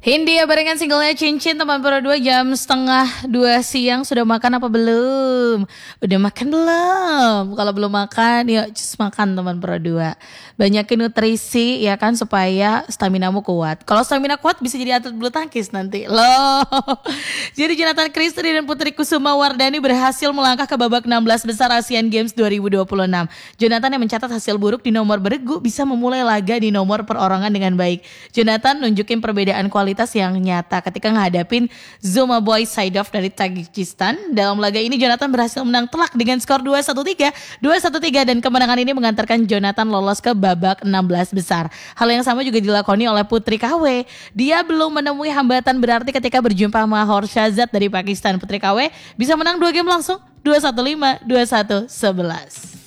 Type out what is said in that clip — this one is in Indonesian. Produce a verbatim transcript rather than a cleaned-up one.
Hindia barengan singlenya Cincin teman Pro dua jam setengah dua siang. Sudah makan apa belum? Udah makan belum? Kalau belum makan yuk just makan teman Pro dua. Banyakin nutrisi ya kan supaya staminamu kuat. Kalau stamina kuat bisa jadi atlet bulu tangkis nanti loh. Jadi Jonathan Christie dan Putri Kusuma Wardani berhasil melangkah ke babak enam belas besar Asian Games dua ribu dua puluh enam. Jonathan yang mencatat hasil buruk di nomor beregu bisa memulai laga di nomor perorangan dengan baik. Jonathan nunjukin perbedaan kualitas yang nyata ketika ngadapin Zuma Boy Saidov dari Tajikistan. Dalam laga ini Jonathan berhasil menang telak dengan skor dua satu tiga, dua satu tiga dan kemenangan ini mengantarkan Jonathan lolos ke babak enam belas besar. Hal yang sama juga dilakoni oleh Putri K W. Dia belum menemui hambatan berarti ketika berjumpa Mahor Shahzad dari Pakistan. Putri K W bisa menang dua game langsung dua satu lima, dua satu sebelas.